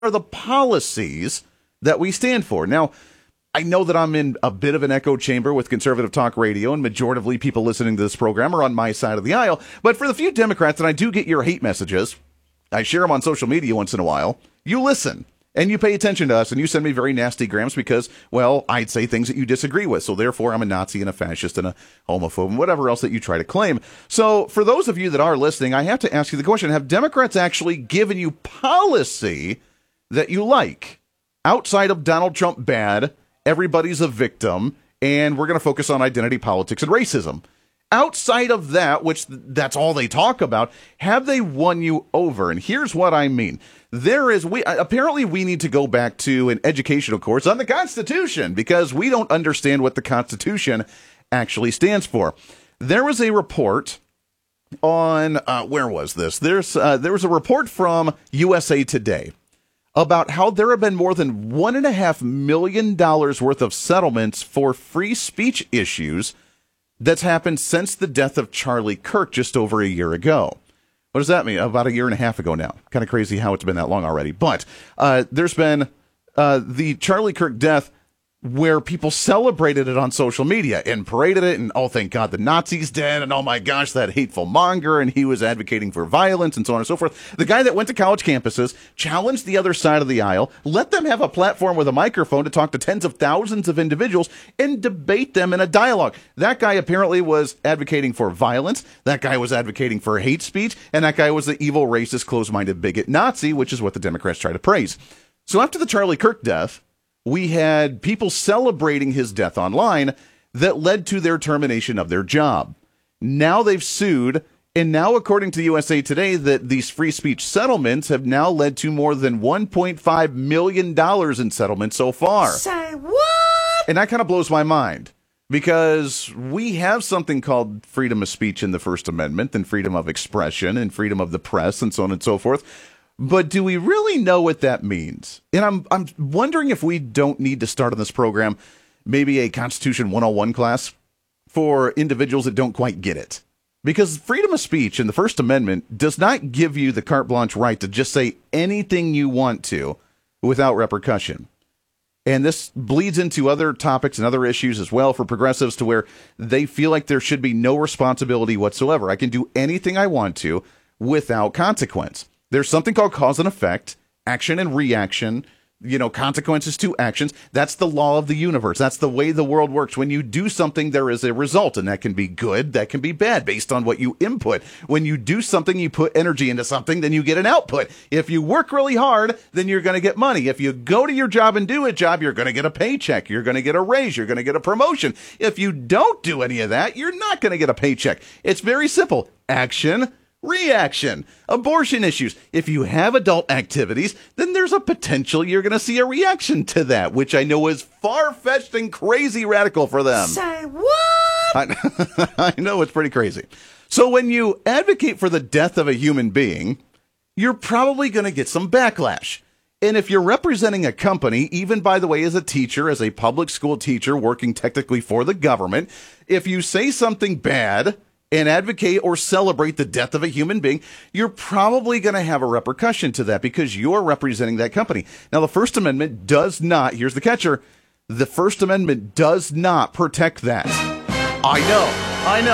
are the policies that we stand for? Now, I know that I'm in a bit of an echo chamber with conservative talk radio, and majoritively people listening to this program are on my side of the aisle. But for the few Democrats, and I do get your hate messages, I share them on social media once in a while, you listen. And you pay attention to us, and you send me very nasty grams because, well, I'd say things that you disagree with. So therefore, I'm a Nazi and a fascist and a homophobe and whatever else that you try to claim. So for those of you that are listening, I have to ask you the question, have Democrats actually given you policy that you like? Outside of Donald Trump bad, everybody's a victim, and we're going to focus on identity politics and racism. Outside of that, which that's all they talk about, have they won you over? And here's what I mean. Apparently we need to go back to an educational course on the Constitution because we don't understand what the Constitution actually stands for. There was a report on, where was this? There was a report from USA Today about how there have been more than $1.5 million worth of settlements for free speech issues that's happened since the death of Charlie Kirk just over a year ago. What does that mean? About a year and a half ago now. Kind of crazy how it's been that long already. But there's been the Charlie Kirk death where people celebrated it on social media and paraded it and, oh, thank God the Nazi's dead and, oh, my gosh, that hateful monger, and he was advocating for violence and so on and so forth. The guy that went to college campuses, challenged the other side of the aisle, let them have a platform with a microphone to talk to tens of thousands of individuals and debate them in a dialogue. That guy apparently was advocating for violence. That guy was advocating for hate speech. And that guy was the evil, racist, closed-minded bigot Nazi, which is what the Democrats try to praise. So after the Charlie Kirk death, we had people celebrating his death online that led to their termination of their job. Now they've sued, and now according to USA Today, that these free speech settlements have now led to more than $1.5 million in settlements so far. Say what? And that kind of blows my mind, because we have something called freedom of speech in the First Amendment, and freedom of expression, and freedom of the press, and so on and so forth. But do we really know what that means? And I'm wondering if we don't need to start on this program maybe a Constitution 101 class for individuals that don't quite get it. Because freedom of speech in the First Amendment does not give you the carte blanche right to just say anything you want to without repercussion. And this bleeds into other topics and other issues as well for progressives, to where they feel like there should be no responsibility whatsoever. I can do anything I want to without consequence. There's something called cause and effect, action and reaction, consequences to actions. That's the law of the universe. That's the way the world works. When you do something, there is a result, and that can be good, that can be bad, based on what you input. When you do something, you put energy into something, then you get an output. If you work really hard, then you're going to get money. If you go to your job and do a job, you're going to get a paycheck. You're going to get a raise. You're going to get a promotion. If you don't do any of that, you're not going to get a paycheck. It's very simple. Action, reaction. Abortion issues. If you have adult activities, then there's a potential you're going to see a reaction to that, which I know is far-fetched and crazy radical for them. Say what? I know it's pretty crazy. So when you advocate for the death of a human being, you're probably going to get some backlash. And if you're representing a company, even by the way, as a teacher, as a public school teacher working technically for the government, if you say something bad and advocate or celebrate the death of a human being, you're probably going to have a repercussion to that because you're representing that company. Now, the First Amendment does not, here's the catcher, the First Amendment does not protect that. I know.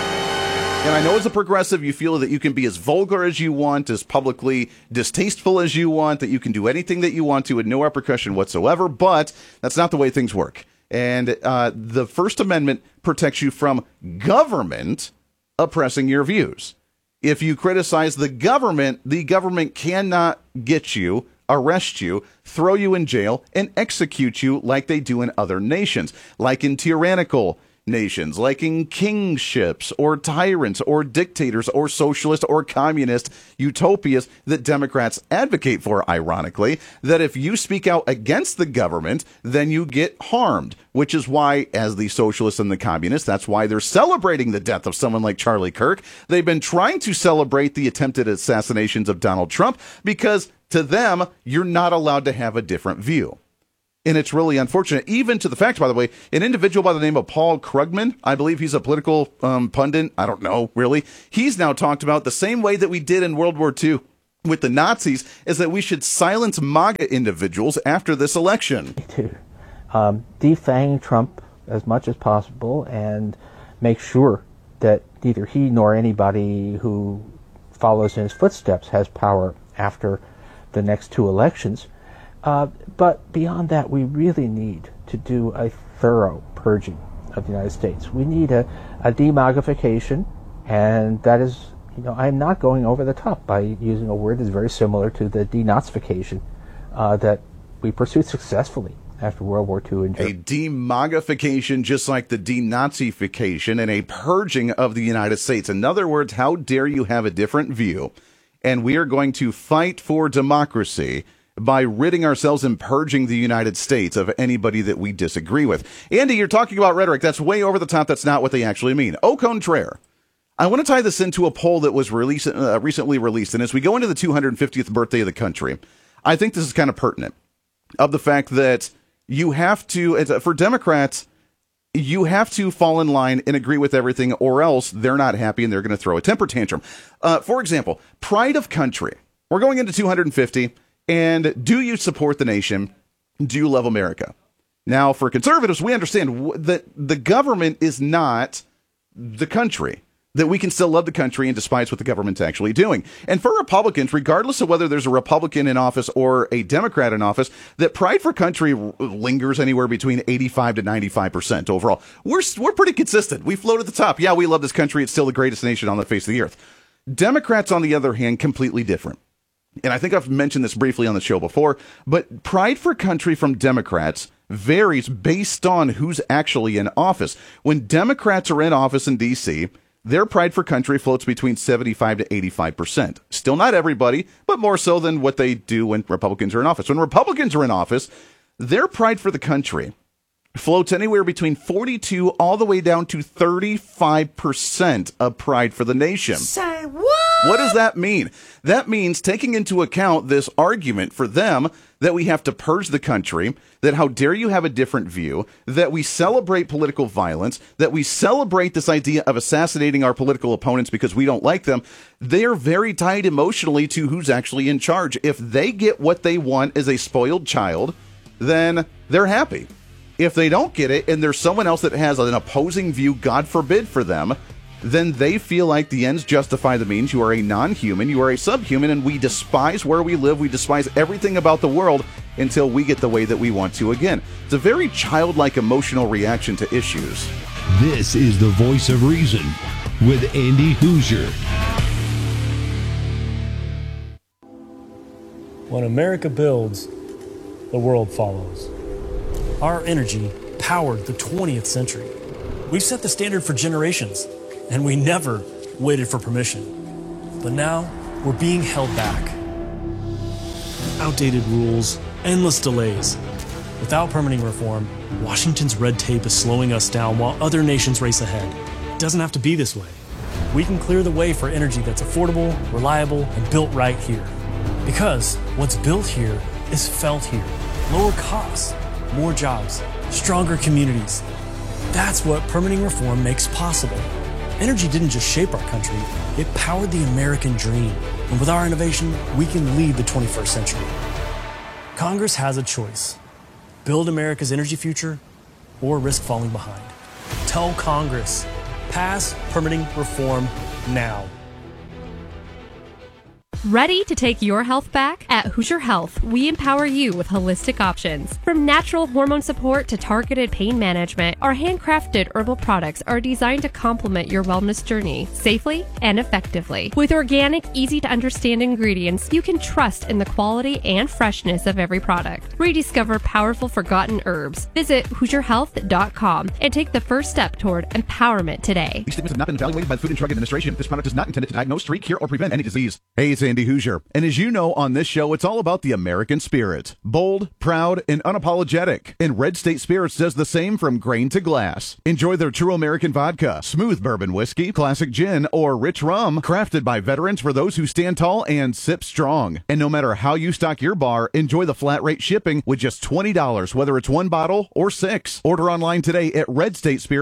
And I know as a progressive, you feel that you can be as vulgar as you want, as publicly distasteful as you want, that you can do anything that you want to with no repercussion whatsoever, but that's not the way things work. And the First Amendment protects you from government oppressing your views. If you criticize the government cannot get you, arrest you, throw you in jail, and execute you like they do in other nations, like in tyrannical nations, like in kingships or tyrants or dictators or socialist or communist utopias that Democrats advocate for, ironically, that if you speak out against the government, then you get harmed, which is why, as the socialists and the communists, that's why they're celebrating the death of someone like Charlie Kirk. They've been trying to celebrate the attempted assassinations of Donald Trump because to them, you're not allowed to have a different view. And it's really unfortunate, even to the fact, by the way, an individual by the name of Paul Krugman, I believe he's a political pundit, I don't know, really. He's now talked about the same way that we did in World War II. with the Nazis is that we should silence MAGA individuals after this election. To defang Trump as much as possible and make sure that neither he nor anybody who follows in his footsteps has power after the next two elections. But beyond that, we really need to do a thorough purging of the United States. We need a demagification, and that is, I'm not going over the top by using a word that's very similar to the denazification that we pursued successfully after World War II in Germany. A demagification, just like the denazification, and a purging of the United States. In other words, how dare you have a different view? And we are going to fight for democracy by ridding ourselves and purging the United States of anybody that we disagree with. Andy, you're talking about rhetoric. That's way over the top. That's not what they actually mean. Au contraire. I want to tie this into a poll that was recently released. And as we go into the 250th birthday of the country, I think this is kind of pertinent of the fact that you have to, for Democrats, you have to fall in line and agree with everything, or else they're not happy and they're going to throw a temper tantrum. For example, pride of country. We're going into 250. And do you support the nation? Do you love America? Now, for conservatives, we understand that the government is not the country, that we can still love the country and despise what the government's actually doing. And for Republicans, regardless of whether there's a Republican in office or a Democrat in office, that pride for country lingers anywhere between 85 to 95% overall. We're pretty consistent. We float at the top. Yeah, we love this country. It's still the greatest nation on the face of the earth. Democrats, on the other hand, completely different. And I think I've mentioned this briefly on the show before, but pride for country from Democrats varies based on who's actually in office. When Democrats are in office in D.C., their pride for country floats between 75 to 85%. Still not everybody, but more so than what they do when Republicans are in office. When Republicans are in office, their pride for the country floats anywhere between 42 all the way down to 35% of pride for the nation. Say what? What does that mean? That means taking into account this argument for them that we have to purge the country, that how dare you have a different view, that we celebrate political violence, that we celebrate this idea of assassinating our political opponents because we don't like them. They are very tied emotionally to who's actually in charge. If they get what they want as a spoiled child, then they're happy. If they don't get it and there's someone else that has an opposing view, God forbid for them, then they feel like the ends justify the means. You are a non-human, you are a subhuman, and we despise where we live. We despise everything about the world until we get the way that we want to again. It's a very childlike emotional reaction to issues. This is the Voice of Reason with Andy Hoosier. When America builds, the world follows. Our energy powered the 20th century. We've set the standard for generations, and we never waited for permission. But now, we're being held back. Outdated rules, endless delays. Without permitting reform, Washington's red tape is slowing us down while other nations race ahead. It doesn't have to be this way. We can clear the way for energy that's affordable, reliable, and built right here. Because what's built here is felt here. Lower costs, more jobs, stronger communities. That's what permitting reform makes possible. Energy didn't just shape our country, it powered the American dream. And with our innovation, we can lead the 21st century. Congress has a choice. Build America's energy future or risk falling behind. Tell Congress, pass permitting reform now. Ready to take your health back? At Hoosier Health, we empower you with holistic options. From natural hormone support to targeted pain management, our handcrafted herbal products are designed to complement your wellness journey safely and effectively. With organic, easy-to-understand ingredients, you can trust in the quality and freshness of every product. Rediscover powerful forgotten herbs. Visit HoosierHealth.com and take the first step toward empowerment today. These statements have not been evaluated by the Food and Drug Administration. This product is not intended to diagnose, treat, cure, or prevent any disease. Hey, it's Andy Hoosier. And as you know, on this show, it's all about the American spirit. Bold, proud, and unapologetic. And Red State Spirits does the same from grain to glass. Enjoy their true American vodka, smooth bourbon whiskey, classic gin, or rich rum. Crafted by veterans for those who stand tall and sip strong. And no matter how you stock your bar, enjoy the flat rate shipping with just $20, whether it's one bottle or 6. Order online today at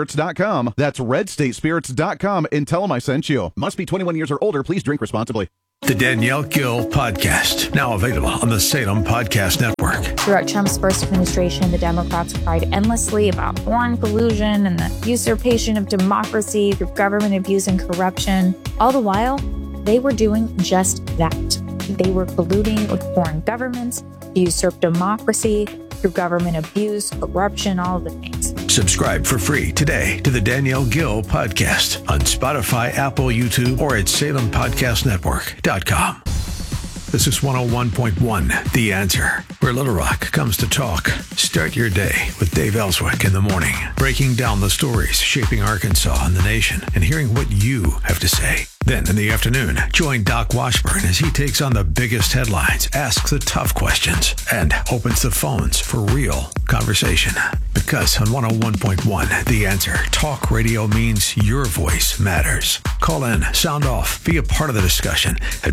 redstatespirits.com. That's redstatespirits.com and tell them I sent you. Must be 21 years or older. Please drink responsibly. The Danielle Gill Podcast, now available on the Salem Podcast Network. Throughout Trump's first administration, the Democrats cried endlessly about foreign collusion and the usurpation of democracy through government abuse and corruption. All the while, they were doing just that. They were colluding with foreign governments to usurp democracy through government abuse, corruption, all of the things. Subscribe for free today to the Danielle Gill Podcast on Spotify, Apple, YouTube, or at SalemPodcastNetwork.com. This is 101.1 The Answer, where Little Rock comes to talk. Start your day with Dave Ellswick in the morning, breaking down the stories shaping Arkansas and the nation and hearing what you have to say. Then in the afternoon, join Doc Washburn as he takes on the biggest headlines, asks the tough questions, and opens the phones for real conversation. Because on 101.1 The Answer, talk radio means your voice matters. Call in, sound off, be a part of the discussion at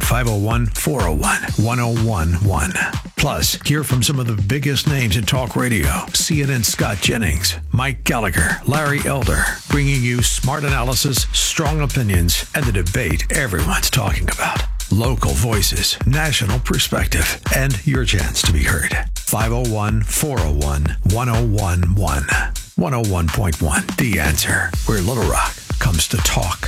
501-401-1011. Plus, hear from some of the biggest names in talk radio. CNN Scott Jennings, Mike Gallagher, Larry Elder, bringing you smart analysis, strong opinions, and the debate everyone's talking about. Local voices, national perspective, and your chance to be heard. 501-401-1011. 101.1 The Answer, where Little Rock comes to talk.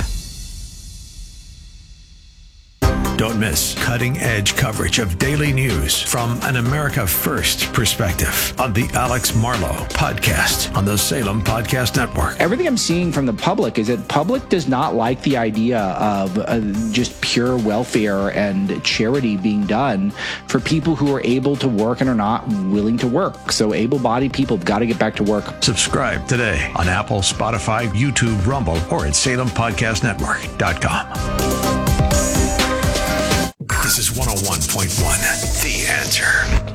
Don't miss cutting-edge coverage of daily news from an America First perspective on the Alex Marlow Podcast on the Salem Podcast Network. Everything I'm seeing from the public is that public does not like the idea of just pure welfare and charity being done for people who are able to work and are not willing to work. So able-bodied people have got to get back to work. Subscribe today on Apple, Spotify, YouTube, Rumble, or at SalemPodcastNetwork.com. This is 101.1 The Answer.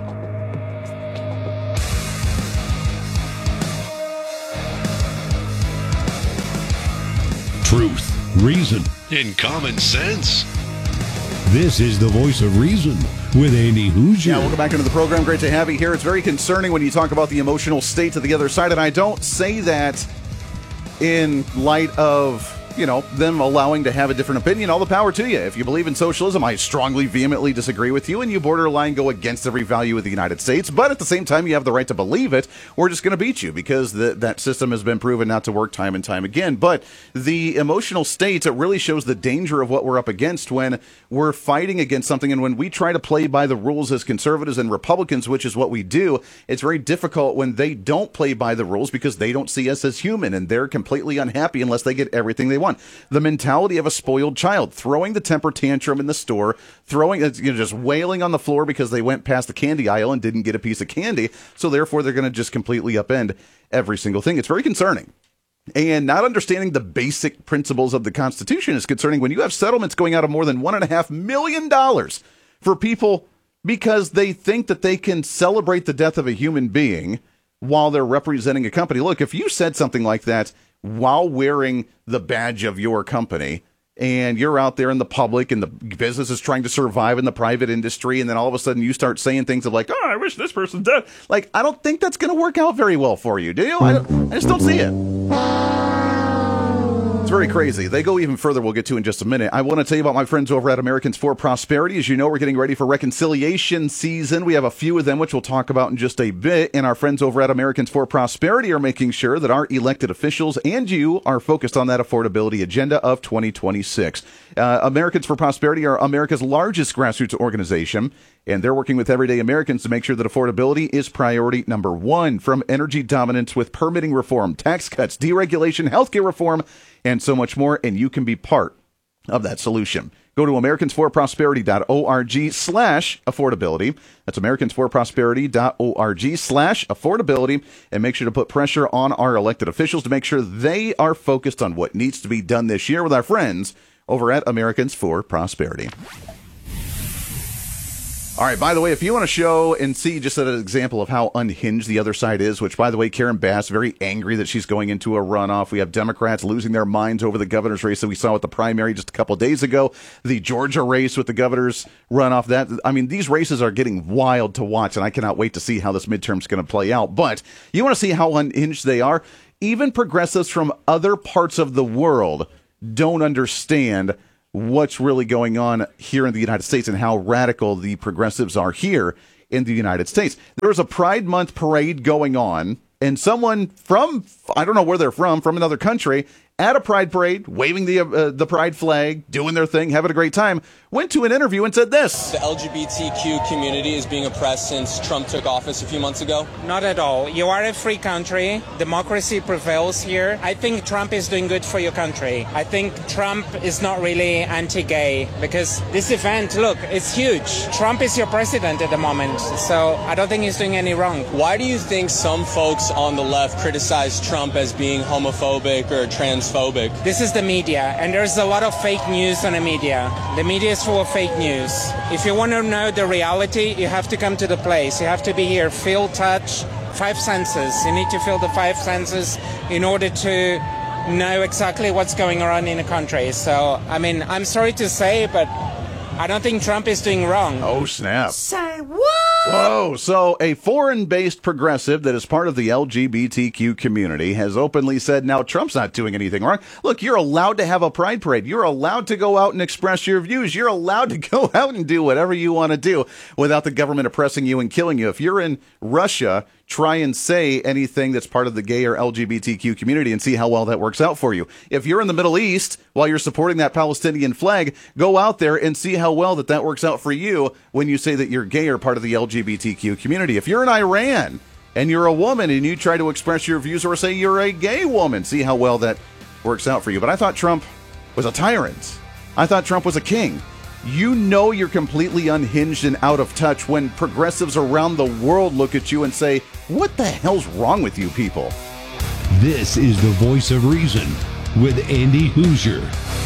Truth, reason, and common sense. This is the voice of reason with Andy Hoosier. Yeah, welcome back into the program. Great to have you here. It's very concerning when you talk about the emotional state of the other side, and I don't say that in light of, you know, them allowing to have a different opinion. All the power to you. If you believe in socialism, I strongly, vehemently disagree with you, and you borderline go against every value of the United States. But at the same time, you have the right to believe it. We're just going to beat you because that system has been proven not to work time and time again. But the emotional state, it really shows the danger of what we're up against when we're fighting against something. And when we try to play by the rules as conservatives and Republicans, which is what we do, it's very difficult when they don't play by the rules because they don't see us as human and they're completely unhappy unless they get everything they want. The mentality of a spoiled child, throwing the temper tantrum in the store, just wailing on the floor because they went past the candy aisle and didn't get a piece of candy. So therefore, they're going to just completely upend every single thing. It's very concerning. And not understanding the basic principles of the Constitution is concerning when you have settlements going out of more than $1.5 million for people because they think that they can celebrate the death of a human being while they're representing a company. Look, if you said something like that while wearing the badge of your company and you're out there in the public and the business is trying to survive in the private industry, and then all of a sudden you start saying things of like, oh, I wish this person's dead. Like, I don't think that's going to work out very well for you, do you? I just don't see it. It's very crazy. They go even further, we'll get to in just a minute. I want to tell you about my friends over at Americans for Prosperity. As you know, we're getting ready for reconciliation season. We have a few of them, which we'll talk about in just a bit. And our friends over at Americans for Prosperity are making sure that our elected officials and you are focused on that affordability agenda of 2026. Americans for Prosperity are America's largest grassroots organization, and they're working with everyday Americans to make sure that affordability is priority number one. From energy dominance with permitting reform, tax cuts, deregulation, healthcare reform, and so much more, and you can be part of that solution. Go to americansforprosperity.org/affordability. That's americansforprosperity.org/affordability, and make sure to put pressure on our elected officials to make sure they are focused on what needs to be done this year with our friends over at Americans for Prosperity. All right, by the way, if you want to show and see just an example of how unhinged the other side is, which, by the way, Karen Bass, very angry that she's going into a runoff. We have Democrats losing their minds over the governor's race that we saw with the primary just a couple of days ago. The Georgia race with the governor's runoff. These races are getting wild to watch, and I cannot wait to see how this midterm is going to play out. But you want to see how unhinged they are? Even progressives from other parts of the world don't understand what's really going on here in the United States and how radical the progressives are here in the United States. There was a Pride Month parade going on, and someone from, I don't know where they're from another country, at a pride parade, waving the pride flag, doing their thing, having a great time, went to an interview and said this. The LGBTQ community is being oppressed since Trump took office a few months ago? Not at all. You are a free country. Democracy prevails here. I think Trump is doing good for your country. I think Trump is not really anti-gay because this event, look, it's huge. Trump is your president at the moment, so I don't think he's doing any wrong. Why do you think some folks on the left criticize Trump as being homophobic or transphobic? This is the media, and there's a lot of fake news on the media. The media is full of fake news. If you want to know the reality, you have to come to the place. You have to be here, feel, touch, 5 senses. You need to feel the 5 senses in order to know exactly what's going on in the country. So, I mean, I'm sorry to say, but I don't think Trump is doing wrong. Oh, snap. Say what? Whoa. So a foreign-based progressive that is part of the LGBTQ community has openly said, now, Trump's not doing anything wrong. Look, you're allowed to have a pride parade. You're allowed to go out and express your views. You're allowed to go out and do whatever you want to do without the government oppressing you and killing you. If you're in Russia, try and say anything that's part of the gay or LGBTQ community and see how well that works out for you. If you're in the Middle East while you're supporting that Palestinian flag, go out there and see how well that works out for you when you say that you're gay or part of the LGBTQ community. If you're in Iran and you're a woman and you try to express your views or say you're a gay woman, see how well that works out for you. But I thought Trump was a tyrant. I thought Trump was a king. You know you're completely unhinged and out of touch when progressives around the world look at you and say, what the hell's wrong with you people? This is the Voice of Reason with Andy Hoosier.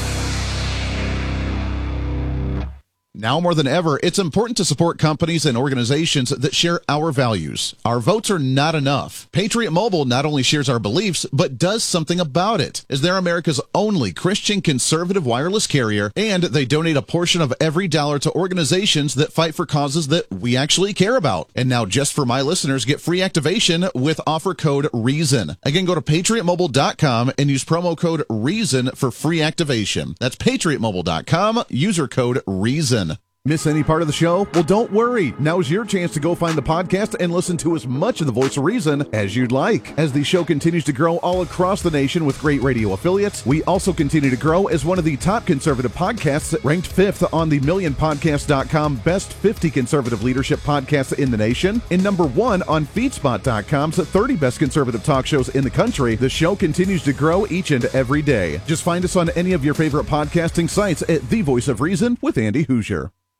Now more than ever, it's important to support companies and organizations that share our values. Our votes are not enough. Patriot Mobile not only shares our beliefs, but does something about it, as they're America's only Christian conservative wireless carrier, and they donate a portion of every dollar to organizations that fight for causes that we actually care about. And now, just for my listeners, get free activation with offer code REASON. Again, go to patriotmobile.com and use promo code REASON for free activation. That's patriotmobile.com, user code REASON. Miss any part of the show? Well, don't worry. Now's your chance to go find the podcast and listen to as much of the Voice of Reason as you'd like. As the show continues to grow all across the nation with great radio affiliates, we also continue to grow as one of the top conservative podcasts, ranked 5th on the MillionPodcast.com Best 50 Conservative Leadership Podcasts in the nation, and number 1 on FeedSpot.com's 30 Best Conservative Talk Shows in the country. The show continues to grow each and every day. Just find us on any of your favorite podcasting sites at The Voice of Reason with Andy Hoosier.